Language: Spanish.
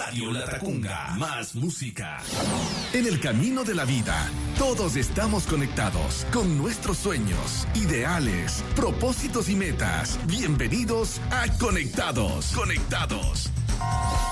Radio Latacunga. Más música. En el camino de la vida, todos estamos conectados con nuestros sueños, ideales, propósitos y metas. Bienvenidos a Conectados. Conectados.